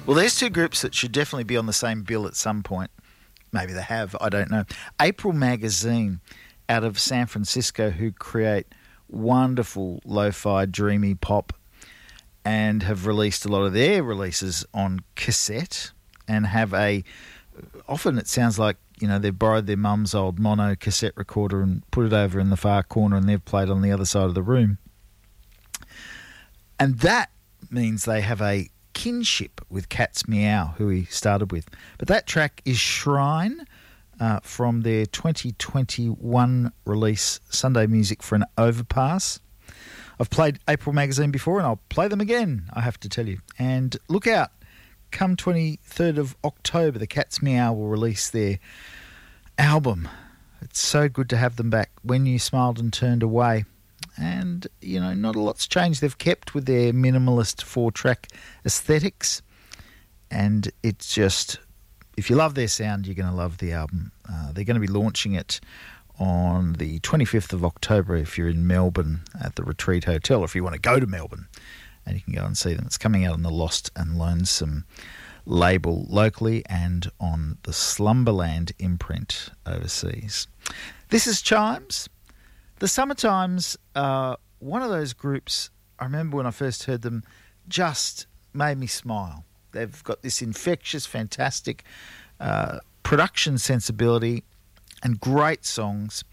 Well, there's two groups that should definitely be on the same bill at some point. Maybe they have, I don't know. April Magazine out of San Francisco, who create wonderful lo-fi dreamy pop and have released a lot of their releases on cassette and have often it sounds like, you know, they've borrowed their mum's old mono cassette recorder and put it over in the far corner and they've played on the other side of the room. And that means they have a kinship with Cat's Meow, who he started with. But that track is Shrine from their 2021 release, Sunday Music for an Overpass. I've played April Magazine before and I'll play them again, I have to tell you. And look out, come 23rd of October, the Cat's Meow will release their album. It's so good to have them back. When You Smiled and Turned Away. And, you know, not a lot's changed. They've kept with their minimalist 4-track aesthetics. And it's just, if you love their sound, you're going to love the album. They're going to be launching it on the 25th of October if you're in Melbourne at the Retreat Hotel, or if you want to go to Melbourne and you can go and see them. It's coming out on the Lost and Lonesome label locally and on the Slumberland imprint overseas. This is Chimes. The Summertimes are one of those groups, I remember when I first heard them, just made me smile. They've got this infectious, fantastic production sensibility and great songs.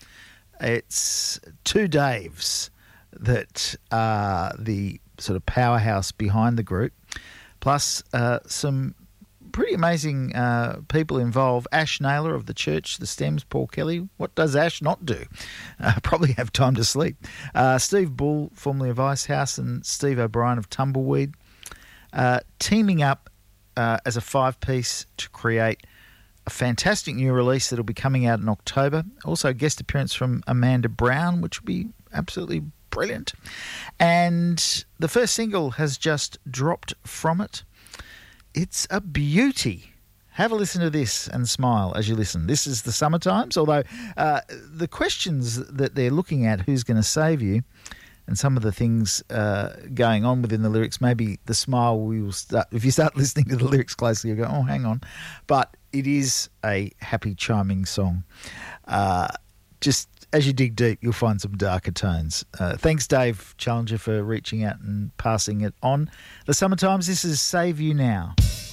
It's two Daves that are the sort of powerhouse behind the group, plus some pretty amazing people involved. Ash Naylor of the Church, the Stems, Paul Kelly. What does Ash not do? Probably have time to sleep. Steve Bull, formerly of Icehouse, and Steve O'Brien of Tumbleweed, teaming up as a 5-piece to create a fantastic new release that'll be coming out in October. Also a guest appearance from Amanda Brown, which will be absolutely brilliant. And the first single has just dropped from it. It's a beauty. Have a listen to this and smile as you listen. This is the Summertimes, although the questions that they're looking at, who's going to save you, and some of the things going on within the lyrics, maybe the smile will start. If you start listening to the lyrics closely, you'll go, oh, hang on. But it is a happy, chiming song. Just as you dig deep, you'll find some darker tones. Thanks, Dave Challenger, for reaching out and passing it on. The Summertimes, this is Save You Now.